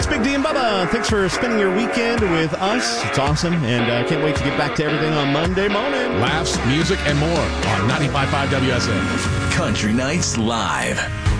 Big D and Bubba. Thanks for spending your weekend with us. It's awesome, and can't wait to get back to everything on Monday morning. Laughs, music, and more on 95.5 WSN. Country Nights Live.